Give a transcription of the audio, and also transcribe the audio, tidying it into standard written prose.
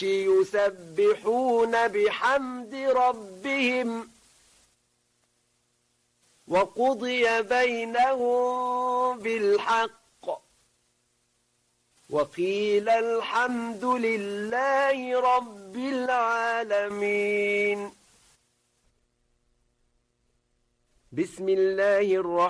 يسبحون بحمد ربهم وقضي بينهم بالحق وقيل الحمد لله رب العالمين. بسم الله الرحمن